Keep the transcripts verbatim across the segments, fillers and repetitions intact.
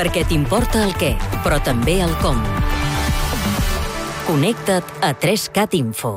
perquè t'importa el què, però també el com. Connecta't a tres cat Info.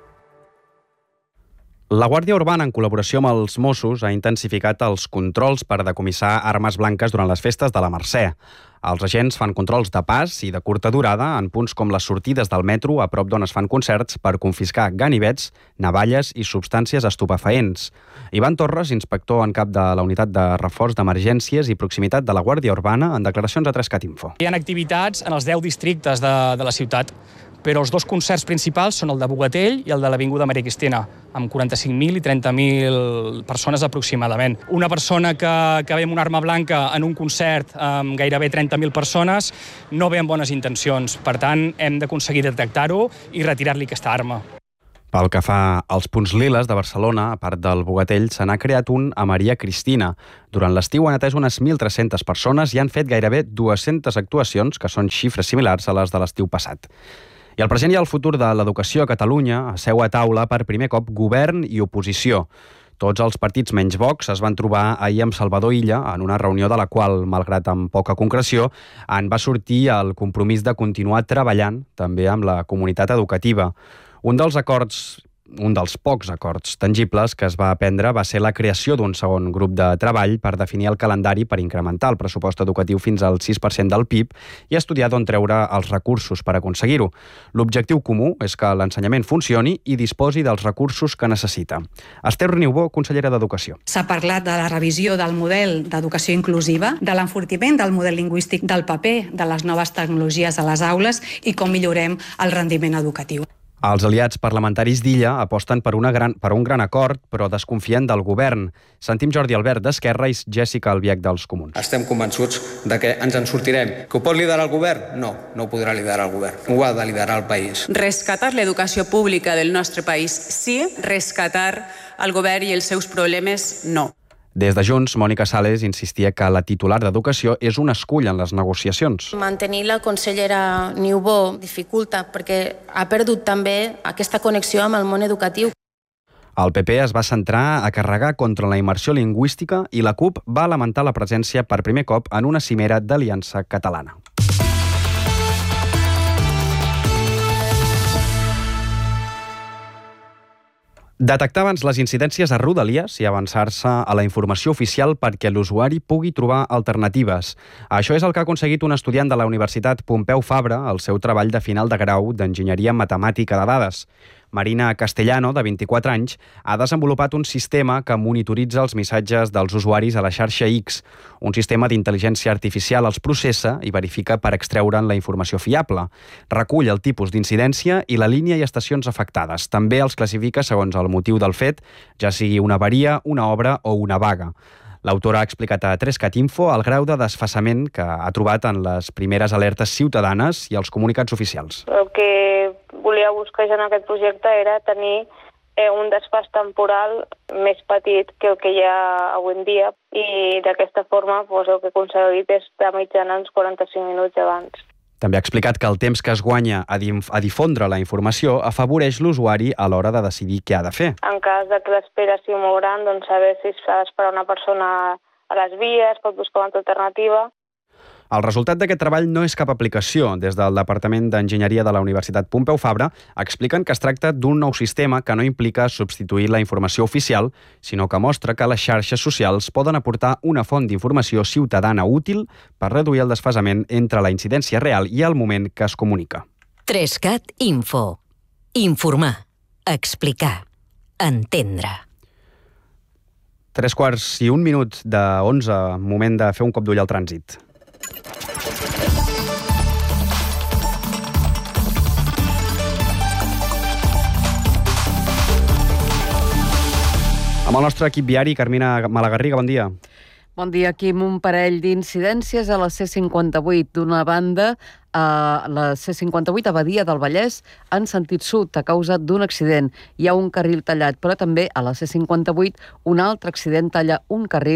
La Guàrdia Urbana, en col·laboració amb els Mossos, ha intensificat els controls per decomissar armes blanques durant les festes de la Mercè. Els agents fan controls de pas i de curta durada en punts com les sortides del metro a prop d'on es fan concerts per confiscar ganivets, navalles i substàncies estupefaents. Ivan Torres, inspector en cap de la unitat de reforç d'emergències i proximitat de la Guàrdia Urbana, en declaracions a tres cat Info. Hi ha activitats en els deu districtes de, de la ciutat, però els dos concerts principals són el de Bogatell i el de l'Avinguda Maria Cristina, amb quaranta-cinc mil i trenta mil persones aproximadament. Una persona que, que ve amb una arma blanca en un concert amb gairebé trenta mil persones no ve amb bones intencions. Per tant, hem d'aconseguir detectar-ho i retirar-li aquesta arma. Pel que fa als punts liles de Barcelona, a part del Bogatell, se n'ha creat un a Maria Cristina. Durant l'estiu han atès unes mil tres-centes persones i han fet gairebé dues-centes actuacions, que són xifres similars a les de l'estiu passat. I el present i el futur de l'educació a Catalunya asseu a taula per primer cop govern i oposició. Tots els partits menys Vox es van trobar ahir amb Salvador Illa en una reunió de la qual, malgrat amb poca concreció, en va sortir el compromís de continuar treballant també amb la comunitat educativa. Un dels acords Un dels pocs acords tangibles que es va prendre va ser la creació d'un segon grup de treball per definir el calendari per incrementar el pressupost educatiu fins al sis per cent del P I B i estudiar d'on treure els recursos per aconseguir-ho. L'objectiu comú és que l'ensenyament funcioni i disposi dels recursos que necessita. Esther Niubó, consellera d'Educació. S'ha parlat de la revisió del model d'educació inclusiva, de l'enfortiment del model lingüístic, del paper de les noves tecnologies a les aules i com millorem el rendiment educatiu. Els aliats parlamentaris d'Illa aposten per, una gran, per un gran acord, però desconfien del govern. Sentim Jordi Albert d'Esquerra i Jessica Albiach dels Comuns. Estem convençuts de que ens en sortirem. Que ho pot liderar el govern? No, no ho podrà liderar el govern. Ho ha de liderar el país. Rescatar l'educació pública del nostre país, sí. Rescatar el govern i els seus problemes, no. Des de Junts, Mònica Sales insistia que la titular d'Educació és un escull en les negociacions. Mantenir la consellera Niubó dificulta perquè ha perdut també aquesta connexió amb el món educatiu. El P P es va centrar a carregar contra la immersió lingüística i la CUP va lamentar la presència per primer cop en una cimera d'Aliança Catalana. Detectar abans les incidències a Rodalies i avançar-se a la informació oficial perquè l'usuari pugui trobar alternatives. Això és el que ha aconseguit un estudiant de la Universitat Pompeu Fabra al seu treball de final de grau d'Enginyeria Matemàtica de Dades. Marina Castellano, de vint-i-quatre anys, ha desenvolupat un sistema que monitoritza els missatges dels usuaris a la xarxa X. Un sistema d'intel·ligència artificial els processa i verifica per extreure'n la informació fiable. Recull el tipus d'incidència i la línia i estacions afectades. També els classifica segons el motiu del fet, ja sigui una avaria, una obra o una vaga. L'autora ha explicat a tres cat Info el grau de desfasament que ha trobat en les primeres alertes ciutadanes i els comunicats oficials. El que volia buscar en aquest projecte era tenir eh, un desfàs temporal més petit que el que hi ha avui en dia i d'aquesta forma doncs, el que he aconseguit és de mitjana uns quaranta-cinc minuts abans. També ha explicat que el temps que es guanya a, a difondre la informació afavoreix l'usuari a l'hora de decidir què ha de fer. En cas de que l'espera sigui molt gran, doncs saber si s'ha d'esperar una persona a les vies, pot buscar una altra alternativa. El resultat d'aquest treball no és cap aplicació. Des del Departament d'Enginyeria de la Universitat Pompeu Fabra expliquen que es tracta d'un nou sistema que no implica substituir la informació oficial, sinó que mostra que les xarxes socials poden aportar una font d'informació ciutadana útil per reduir el desfasament entre la incidència real i el moment que es comunica. tres cat Info. Informar. Explicar. Entendre. Tres quarts i un minut de onze, moment de fer un cop d'ull al trànsit. Amb el nostre equip viari, Carmina Malagarriga, bon dia. Bon dia, aquí amb un parell d'incidències a la C cinquanta-vuit. D'una banda, a la C cinquanta-vuit a Badia del Vallès, en sentit sud, a causa d'un accident. Hi ha un carril tallat, però també a la C cinquanta-vuit un altre accident talla un carril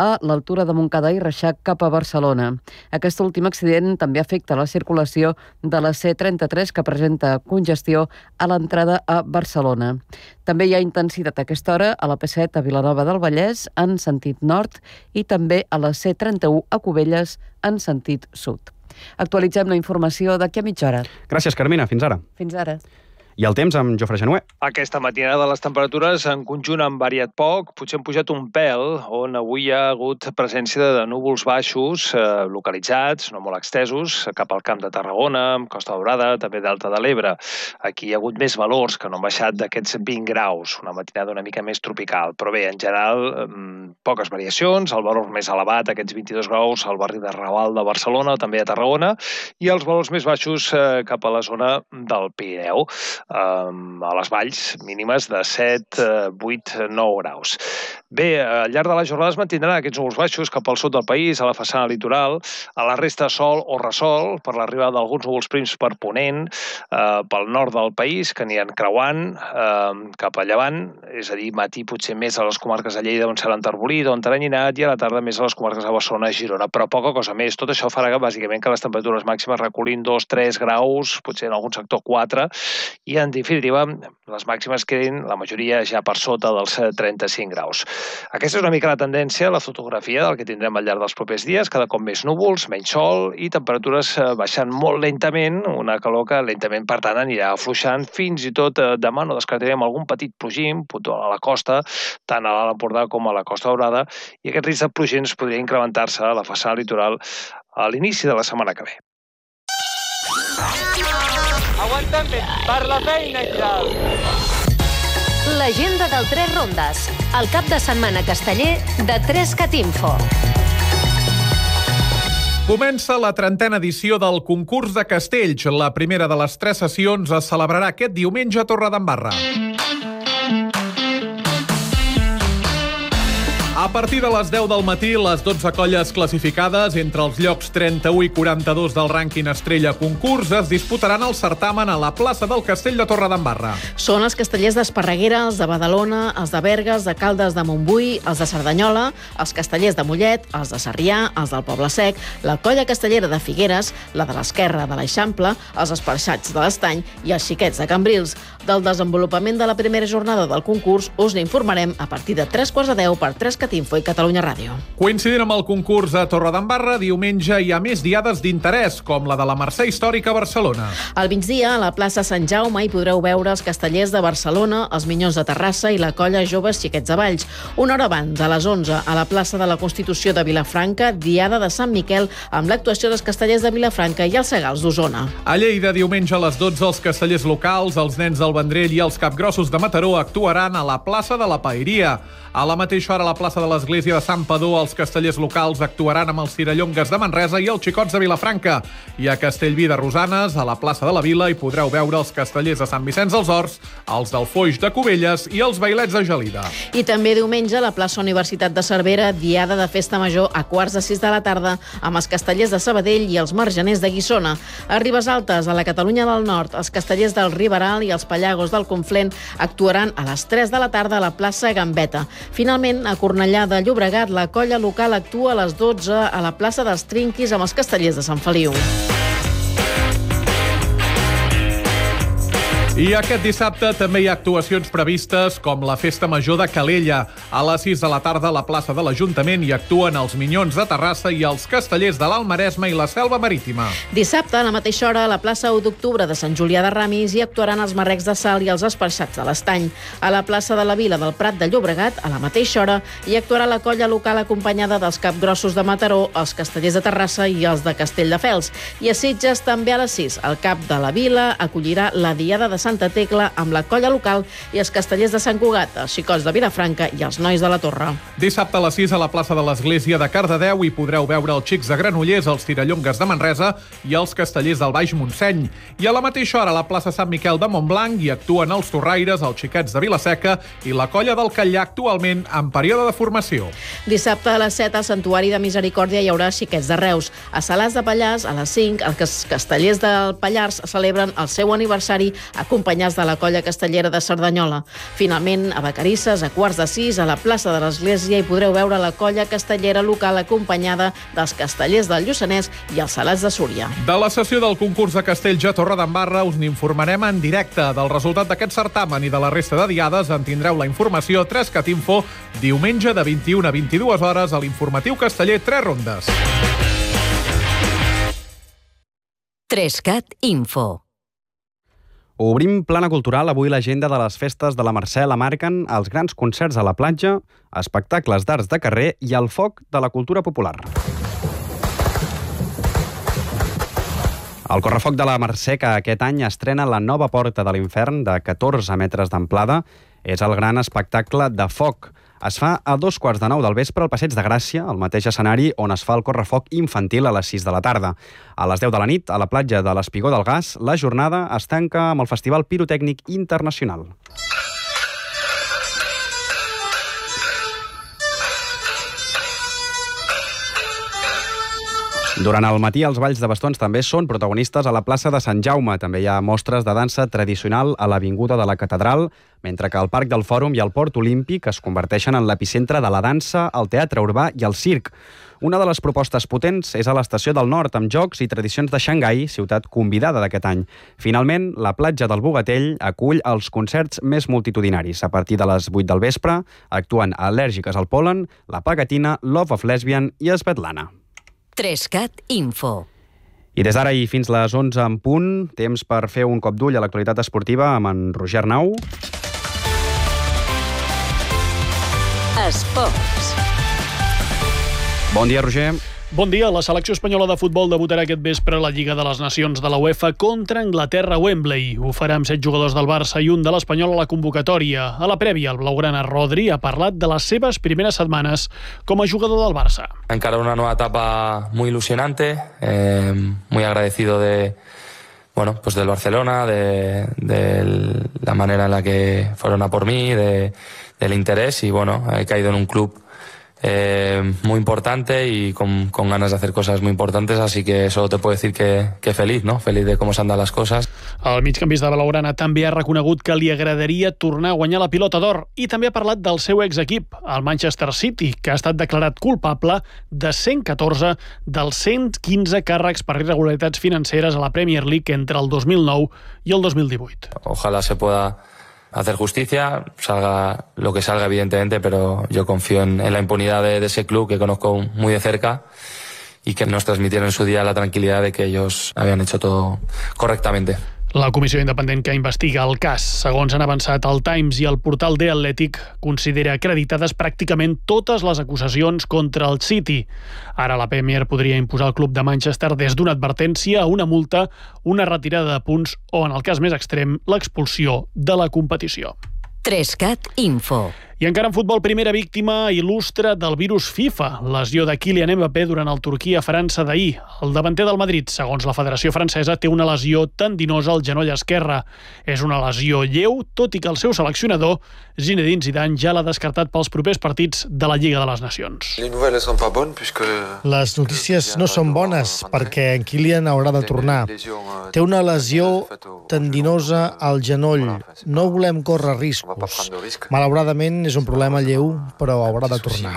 a l'altura de Montcada i Reixac cap a Barcelona. Aquest últim accident també afecta la circulació de la C trenta-tres, que presenta congestió a l'entrada a Barcelona. També hi ha intensitat a aquesta hora a la P set a Vilanova del Vallès en sentit nord i també a la C trenta-u a Cubelles en sentit sud. Actualitzem la informació d'aquí a mitja hora. Gràcies, Carmina. Fins ara. Fins ara. I el temps amb Jofre Genuer. Aquesta matinada les temperatures en conjunt han variat poc, potser han pujat un pèl, on avui hi ha hagut presència de núvols baixos eh, localitzats, no molt extesos, cap al Camp de Tarragona, Costa Daurada, també Delta de l'Ebre. Aquí hi ha hagut més valors que no han baixat d'aquests vint graus, una matinada una mica més tropical. Però bé, en general, eh, poques variacions, el valor més elevat, aquests vint-i-dos graus, al barri de Raval de Barcelona, també a Tarragona, i els valors més baixos eh, cap a la zona del Pirineu, a les valls mínimes de set, vuit, nou graus. Bé, al llarg de la jornada es mantindran aquests núvols baixos cap al sud del país, a la façana litoral, a la resta sol o ressol, per l'arribada d'alguns núvols prims per ponent, eh, pel nord del país, que aniran creuant eh, cap a llevant, és a dir, matí potser més a les comarques de Lleida, on serà enterbolit, on teranyinat, i a la tarda més a les comarques de Barcelona i Girona, però poca cosa més. Tot això farà bàsicament que les temperatures màximes reculin dos tres graus, potser en algun sector quatre, i en definitiva les màximes quedin la majoria ja per sota dels trenta-cinc graus. Aquesta és una mica la tendència, la fotografia del que tindrem al llarg dels propers dies, cada cop més núvols, menys sol i temperatures baixant molt lentament, una calor que lentament per tant anirà afluixant, fins i tot demà no descartarem algun petit plogim a la costa, tant a l'Alt Empordà com a la Costa Daurada, i aquest risc de plogins podria incrementar-se a la façana litoral a l'inici de la setmana que ve. Aguanta'm bé, per la feina i tal. L'agenda del Tres Rondes, el cap de setmana casteller de Trescat Info. Comença la trentena edició del concurs de castells. La primera de les tres sessions es celebrarà aquest diumenge a Torredembarra. A partir de les deu del matí, les dotze colles classificades entre els llocs trenta-u i quaranta-dos del rànquing Estrella Concurs es disputaran el certamen a la plaça del Castell de Torredembarra. Són els castellers d'Esparreguera, els de Badalona, els de Berga, els de Caldes de Montbui, els de Cerdanyola, els castellers de Mollet, els de Sarrià, els del Poble Sec, la colla castellera de Figueres, la de l'Esquerra de l'Eixample, els esparxats de l'Estany i els xiquets de Cambrils. Del desenvolupament de la primera jornada del concurs us n'informarem a partir de tres quarts de deu per Trescat Info i Catalunya Ràdio. Coincidint amb el concurs a Torredembarra, diumenge hi ha més diades d'interès, com la de la Mercè Històrica a Barcelona. Al migdia, a la plaça Sant Jaume, hi podreu veure els castellers de Barcelona, els Minyons de Terrassa i la colla Joves Xiquets de Valls. Una hora abans, a les onze, a la plaça de la Constitució de Vilafranca, diada de Sant Miquel, amb l'actuació dels castellers de Vilafranca i els Segals d'Osona. A Lleida, diumenge a les dotze, els castellers locals, els nens del Vendrell i els capgrossos de Mataró actuaran a la plaça de la Paeria. A la mateixa hora, a la plaça de l'Església de Sant Padó, els castellers locals actuaran amb els Cirallongues de Manresa i els Xicots de Vilafranca. I a Castellví de Rosanes, a la plaça de la Vila, hi podreu veure els castellers de Sant Vicenç dels Horts, els del Foix de Cubelles i els bailets de Gelida. I també diumenge a la plaça Universitat de Cervera, diada de festa major a quarts de sis de la tarda, amb els castellers de Sabadell i els marjaners de Guissona. A Ribes Altes, a la Catalunya del Nord, els castellers del Riberal i els Pallagos del Conflent actuaran a les tres de la tarda a la plaça Gambeta. Finalment, a Cornellà de Llobregat, la colla local actua a les dotze a la plaça dels Trinquis amb els castellers de Sant Feliu. I aquest dissabte també hi ha actuacions previstes com la Festa Major de Calella. A les sis de la tarda a la plaça de l'Ajuntament hi actuen els Minyons de Terrassa i els castellers de l'Alt Maresme i la Selva Marítima. Dissabte, a la mateixa hora, a la plaça u d'octubre de Sant Julià de Ramis hi actuaran els Marrecs de Sal i els Esparxats de l'Estany. A la plaça de la Vila del Prat de Llobregat, a la mateixa hora, hi actuarà la colla local acompanyada dels Capgrossos de Mataró, els castellers de Terrassa i els de Castelldefels. I a Sitges, també a les sis, el Cap de la Vila acollirà la Diada de Santa Tecla amb la colla local i els castellers de Sant Cugat, els Xicots de Vilafranca i els Nois de la Torre. Dissabte a les sis a la plaça de l'Església de Cardedeu hi podreu veure els Xics de Granollers, els Tirallongues de Manresa i els castellers del Baix Montseny. I a la mateixa hora a la plaça Sant Miquel de Montblanc hi actuen els Torraires, els Xiquets de Vilaseca i la colla del Catllà, actualment en període de formació. Dissabte a les set al Santuari de Misericòrdia hi haurà Xiquets de Reus. A Salàs de Pallars, a les cinc, els castellers del Pallars celebren el seu aniversari acompanyats de la colla castellera de Cerdanyola. Finalment, a Vacarisses, a quarts de sis, a la plaça de l'Església, hi podreu veure la colla castellera local acompanyada dels castellers del Lluçanès i els Salats de Súria. De la sessió del concurs de castells a Torredembarra us n'informarem en directe. Del resultat d'aquest certamen i de la resta de diades en tindreu la informació a Trescat Info diumenge de vint-i-una a vint-i-dues hores a l'informatiu casteller Tres Rondes. Trescat Info. Obrim plana cultural. Avui l'agenda de les festes de la Mercè la marquen els grans concerts a la platja, espectacles d'arts de carrer i el foc de la cultura popular. El Correfoc de la Mercè, que aquest any estrena la nova Porta de l'Infern de catorze metres d'amplada, és el gran espectacle de foc. Es fa a dos quarts de nou del vespre al Passeig de Gràcia, el mateix escenari on es fa el correfoc infantil a les sis de la tarda. A les deu de la nit, a la platja de l'Espigó del Gas, la jornada es tanca amb el Festival Pirotècnic Internacional. Durant el matí, els balls de bastons també són protagonistes a la plaça de Sant Jaume. També hi ha mostres de dansa tradicional a l'Avinguda de la Catedral, mentre que al Parc del Fòrum i al Port Olímpic es converteixen en l'epicentre de la dansa, el teatre urbà i el circ. Una de les propostes potents és a l'Estació del Nord, amb jocs i tradicions de Xangai, ciutat convidada d'aquest any. Finalment, la platja del Bogatell acull els concerts més multitudinaris. A partir de les vuit del vespre actuen Al·lèrgiques al pol·len, La Pagatina, Love of Lesbian i Svetlana. Trescat Info. I des d'ara i fins les onze en punt, temps per fer un cop d'ull a l'actualitat esportiva amb en Roger Arnau. Esports. Bon dia, Roger. Bon dia. La selecció espanyola de futbol debutarà aquest vespre a la Lliga de les Nacions de la UEFA contra Anglaterra a Wembley. Ho farà amb set jugadors del Barça i un de l'Espanyol a la convocatòria. A la prèvia, el blaugrana Rodri ha parlat de les seves primeres setmanes com a jugador del Barça. Encara una nueva etapa muy ilusionante, eh, muy agradecido de, bueno, pues del Barcelona, de, de la manera en la que fueron a por mí, de, del interés, y bueno, he caído en un club Eh, muy importante y con, con ganas de hacer cosas muy importantes, así que solo te puedo decir que, que feliz, ¿no? Feliz de cómo se andan las cosas. El migcampista blaugrana també ha reconegut que li agradaria tornar a guanyar la pilota d'or i també ha parlat del seu exequip, el Manchester City, que ha estat declarat culpable de cent catorze dels cent quinze càrrecs per irregularitats financeres a la Premier League entre el dos mil nou i el dos mil divuit. Ojalá se pueda hacer justicia, salga lo que salga evidentemente, pero yo confío en, en la impunidad de, de ese club que conozco muy de cerca y que nos transmitieron en su día la tranquilidad de que ellos habían hecho todo correctamente. La comissió independent que investiga el cas, segons han avançat el Times i el portal The Athletic, considera acreditades pràcticament totes les acusacions contra el City. Ara la Premier podria imposar al club de Manchester des d'una advertència a una multa, una retirada de punts o, en el cas més extrem, l'expulsió de la competició. Trescat Info. I encara en futbol, primera víctima il·lustre del virus FIFA, lesió de Kylian Mbappé durant el Turquia-França d'ahir. El davanter del Madrid, segons la Federació Francesa, té una lesió tendinosa al genoll esquerre. És una lesió lleu, tot i que el seu seleccionador, Zinedine Zidane, ja l'ha descartat pels propers partits de la Lliga de les Nacions. Les notícies no són bones perquè en Kylian haurà de tornar. Té una lesió tendinosa al genoll. No volem córrer riscos. Malauradament és un problema lleu, però haurà de tornar.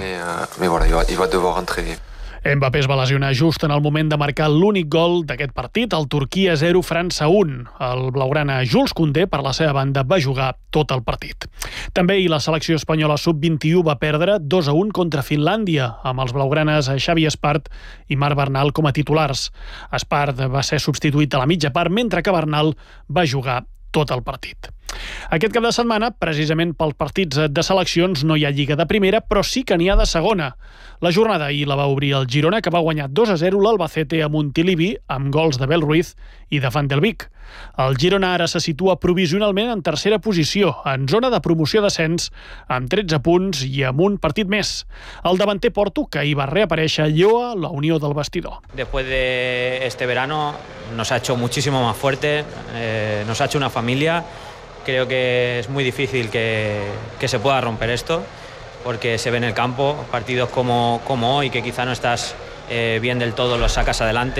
Mbappé es va lesionar just en el moment de marcar l'únic gol d'aquest partit, el Turquia zero, França un. El blaugrana Jules Koundé, per la seva banda, va jugar tot el partit. També i la selecció espanyola sub vint-i-u va perdre dos a un contra Finlàndia, amb els blaugranes Xavi Espart i Marc Bernal com a titulars. Espart va ser substituït a la mitja part, mentre que Bernal va jugar tot el partit. Aquest cap de setmana, precisament pels partits de seleccions, no hi ha Lliga de primera, però sí que n'hi ha de segona. La jornada ahir la va obrir el Girona, que va guanyar dos a zero l'Albacete a Montilivi, amb gols de Bel Ruiz i de Van del Vic. El Girona ara se situa provisionalment en tercera posició, en zona de promoció d'ascens, amb tretze punts i amb un partit més. El davanter Porto, que hi va reaparèixer, lloa la unió del vestidor. Después de este verano nos ha hecho muchísimo más fuerte, eh, nos ha hecho una familia. Creo que es muy difícil que, que se pueda romper esto, porque se ve en el campo partidos como, como hoy, que quizá no estás eh, bien del todo, los sacas adelante.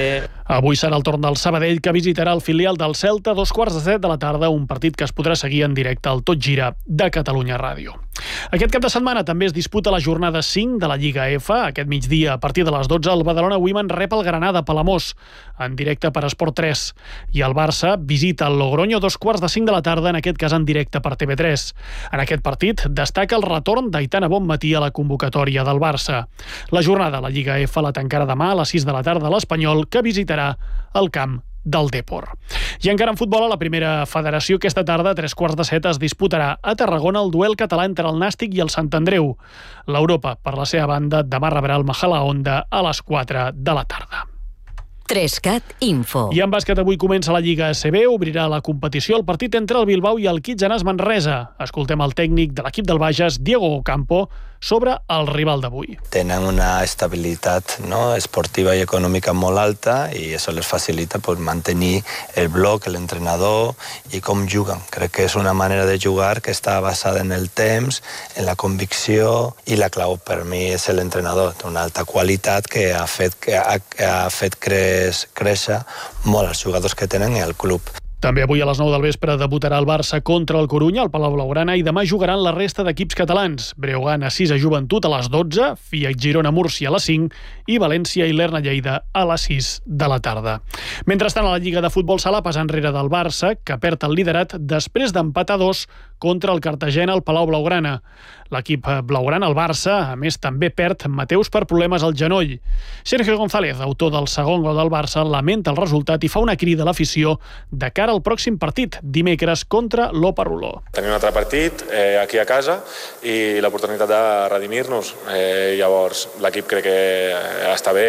Avui serà el torn del Sabadell, que visitarà el filial del Celta a dos quarts de set de la tarda, un partit que es podrà seguir en directe al Tot Gira de Catalunya Ràdio. Aquest cap de setmana també es disputa la jornada cinc de la Lliga F. Aquest migdia, a partir de les dotze, el Badalona Women rep el Granada a Palamós, en directe per Esport tres. I el Barça visita el Logroño a dos quarts de cinc de la tarda, en aquest cas en directe per T V tres. En aquest partit destaca el retorn d'Aitana Bonmatí a la convocatòria del Barça. La jornada a la Lliga F la tancarà demà a les sis de la tarda a l'Espanyol, que visitarà el camp del Depor. I encara en futbol, a la primera federació, aquesta tarda, a tres quarts de set, es disputarà a Tarragona el duel català entre el Nàstic i el Sant Andreu. L'Europa, per la seva banda, demà rebrà el Majadahonda a les quatre de la tarda. Trescat Info. I en bàsquet avui comença la Lliga A C B, obrirà la competició el partit entre el Bilbao i el Kitsanàs Manresa. Escoltem el tècnic de l'equip del Bages, Diego Ocampo, sobre el rival d'avui. Tenen una estabilitat, no, esportiva i econòmica molt alta i això les facilita pues, mantenir el bloc, l'entrenador i com juguen. Crec que és una manera de jugar que està basada en el temps, en la convicció, i la clau per mi és l'entrenador. Té una alta qualitat que ha fet, que ha, ha fet cres, créixer molt els jugadors que tenen i el club. També avui a les nou del vespre debutarà el Barça contra el Corunya, al Palau Blaugrana, i demà jugaran la resta d'equips catalans. Breogán a sis a Joventut a les dotze, Fiat Girona Múrcia a les cinc i València i Lerna Lleida a les sis de la tarda. Mentrestant, a la Lliga de Futbol Sala passa enrere del Barça, que perd el liderat després d'empatar dos contra el Cartagena al Palau Blaugrana. L'equip blaugrana, el Barça, a més també perd Mateus per problemes al genoll. Sergio González, autor del segon gol del Barça, lamenta el resultat i fa una crida a l'afició de cara al pròxim partit, dimecres contra l'Opa Ruló. Tenim un altre partit eh, aquí a casa i l'oportunitat de redimir-nos. Eh, llavors, l'equip crec que està bé,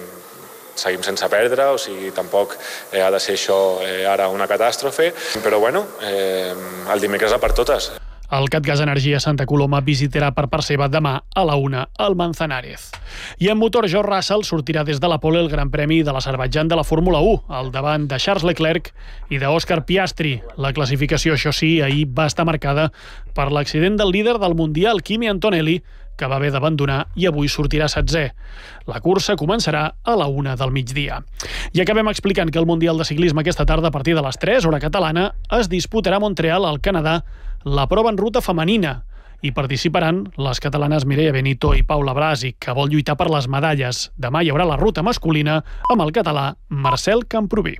eh, seguim sense perdre, o sigui, tampoc eh, ha de ser això eh, ara una catàstrofe, però bueno, eh, el dimecres a per totes. El Catgas Energia Santa Coloma visitarà per part seva demà a la una al Manzanares. I en motor, George Russell sortirà des de la pole el Gran Premi de l'Azerbaidjan de la Fórmula u, al davant de Charles Leclerc i d'Òscar Piastri. La classificació, això sí, ahir va estar marcada per l'accident del líder del Mundial, Kimi Antonelli, que va haver d'abandonar i avui sortirà setzè. La cursa començarà a la una del migdia. I acabem explicant que el Mundial de Ciclisme aquesta tarda, a partir de les tres, hora catalana, es disputarà a Montreal, al Canadà, la prova en ruta femenina. Hi participaran les catalanes Mireia Benito i Paula Brasi, que vol lluitar per les medalles. Demà hi haurà la ruta masculina amb el català Marcel Camproví.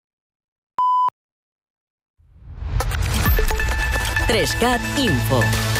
Trescat Info.